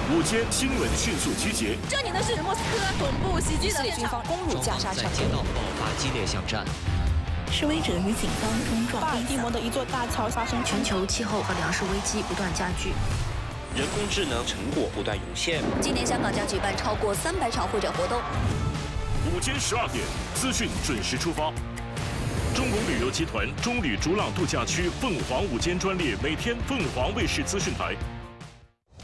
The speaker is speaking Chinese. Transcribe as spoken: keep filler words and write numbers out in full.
午间新闻迅速集结。 这里呢是莫斯科总部袭击的军方攻入加沙城， 在街道爆发激烈巷战。 示威者与警方冲撞。 巴尔的摩的一座大桥发生全球气候和粮食危机不断加剧。 人工智能成果不断涌现。 今年香港将举办超过三百场会展活动。 午间十二点，资讯准时出发。中国旅游集团中旅逐朗度假区凤凰午间专列，每天凤凰卫视资讯台。